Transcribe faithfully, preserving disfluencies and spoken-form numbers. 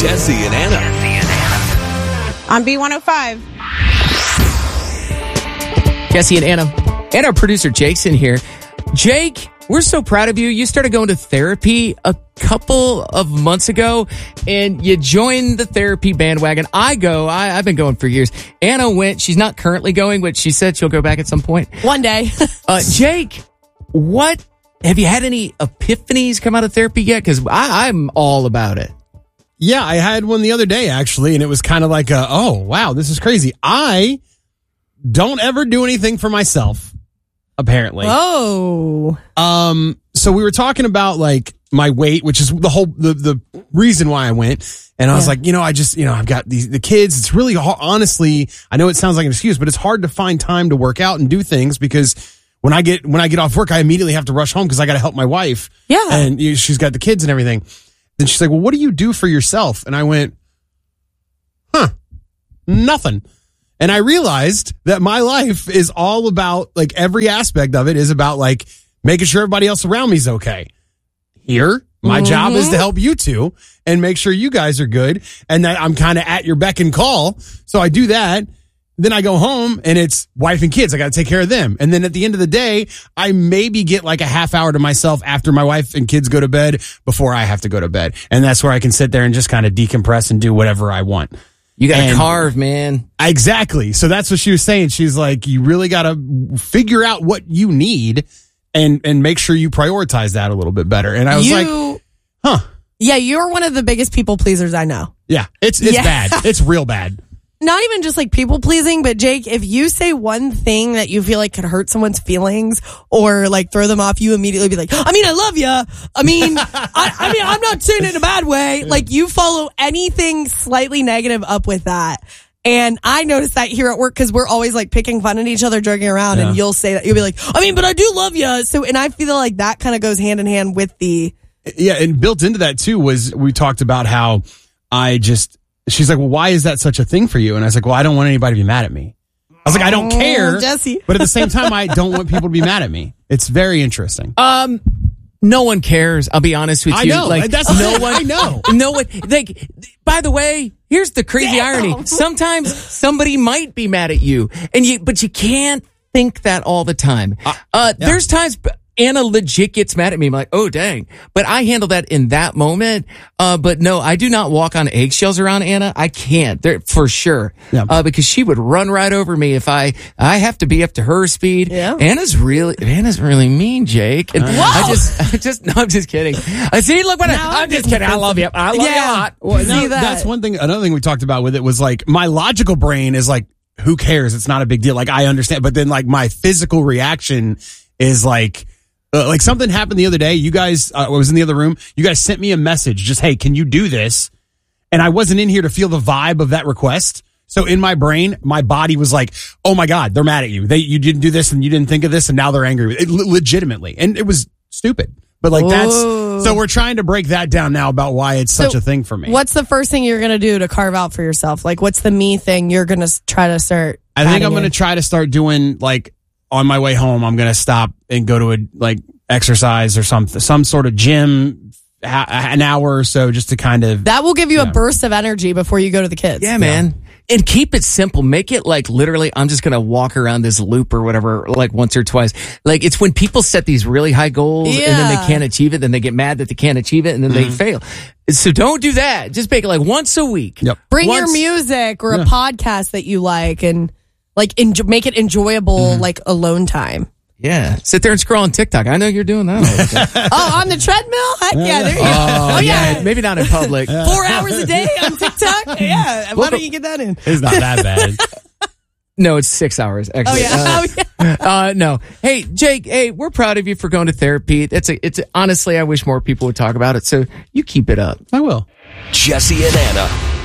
Jesse and Anna. On B one oh five. Jesse and Anna. And our producer Jake's in here. Jake, we're so proud of you. You started going to therapy a couple of months ago, and you joined the therapy bandwagon. I go. I, I've been going for years. Anna went. She's not currently going, but she said she'll go back at some point. One day. uh, Jake, what? Have you had any epiphanies come out of therapy yet? Because I'm all about it. Yeah, I had one the other day, actually, and it was kind of like, a, oh, wow, this is crazy. I don't ever do anything for myself, apparently. Oh. Um. So we were talking about, like, my weight, which is the whole, the, the reason why I went. And I was Yeah. like, you know, I just, you know, I've got these, the kids. It's really, honestly, I know it sounds like an excuse, but it's hard to find time to work out and do things because when I get, when I get off work, I immediately have to rush home because I got to help my wife. Yeah. And you know, she's got the kids and everything. Then she's like, well, what do you do for yourself? And I went, huh, nothing. And I realized that my life is all about, like, every aspect of it is about, like, making sure everybody else around me is okay. Here, my mm-hmm. job is to help you two and make sure you guys are good and that I'm kind of at your beck and call. So I do that. Then I go home and it's wife and kids. I got to take care of them. And then at the end of the day, I maybe get like a half hour to myself after my wife and kids go to bed before I have to go to bed. And that's where I can sit there and just kind of decompress and do whatever I want. You got to And- carve, man. Exactly. So that's what she was saying. She's like, you really got to figure out what you need and, and make sure you prioritize that a little bit better. And I was you, like, huh. Yeah, you're one of the biggest people pleasers I know. Yeah, it's, it's Yeah. bad. It's real bad. Not even just like people pleasing, but Jake, if you say one thing that you feel like could hurt someone's feelings or like throw them off, you immediately be like, I mean, I love ya. I mean, I, I mean, I'm not saying it in a bad way. Like you follow anything slightly negative up with that. And I noticed that here at work because we're always like picking fun at each other, joking around, Yeah. and you'll say that you'll be like, I mean, but I do love ya. So, and I feel like that kind of goes hand in hand with the. Yeah, and built into that too was we talked about how I just, she's like, well, why is that such a thing for you? And I was like, well, I don't want anybody to be mad at me. I was like, I don't Oh, care, Jesse. but at the same time, I don't want people to be mad at me. It's very interesting. Um, no one cares. I'll be honest with I you. know. Like, That's no one. I know. No one. Like, by the way, here's the crazy Damn. irony. Sometimes somebody might be mad at you, and you, but you can't think that all the time. Uh, uh yeah. There's times Anna legit gets mad at me. I'm like, oh dang! But I handle that in that moment. Uh, but no, I do not walk on eggshells around Anna. I can't, there, for sure. Yeah. Uh, because she would run right over me if I. I have to be up to her speed. Yeah. Anna's really, Anna's really mean, Jake. And I just, I just, no, I'm just kidding. I see. Look what No, I, I'm I'm just just kidding. I love you. I love you a Yeah. lot. Well, See no, that? that's one thing. Another thing we talked about with it was like my logical brain is like, who cares? It's not a big deal. Like I understand, but then like my physical reaction is like, uh, like something happened the other day. You guys, uh, I was in the other room. You guys sent me a message, just hey, can you do this? And I wasn't in here to feel the vibe of that request. So in my brain, my body was like, oh my God, they're mad at you. They, you didn't do this and you didn't think of this and now they're angry with it, le- legitimately. And it was stupid. But like that's, Whoa. so we're trying to break that down now about why it's such So a thing for me. What's the first thing you're going to do to carve out for yourself? Like, what's the me thing you're going to try to start? I think adding I'm going to in? try to start doing like on my way home, I'm going to stop and go to a like exercise or something, some sort of gym, ha- an hour or so just to kind of. That will give you Yeah. a burst of energy before you go to the kids. Yeah, man. And keep it simple. Make it like literally, I'm just going to walk around this loop or whatever, like once or twice. Like it's when people set these really high goals and then Yeah. they can't achieve it. Then they get mad that they can't achieve it and then they fail. So don't do that. Just make it like once a week. Yep. Bring Once- your music or Yeah. a podcast that you like and like enjo- make it enjoyable, like alone time. Yeah. Sit there and scroll on TikTok. I know you're doing that all the time. Oh, on the treadmill? Heck yeah, there you go. Oh, Oh, yeah. Maybe not in public. Four hours a day on TikTok? Yeah. Why don't you get that in? It's not that bad. No, it's six hours, Oh, actually. yeah. Uh, Oh, yeah. Uh, no. Hey, Jake, hey, we're proud of you for going to therapy. It's a, it's a, honestly, I wish more people would talk about it. So you keep it up. I will. Jesse and Anna.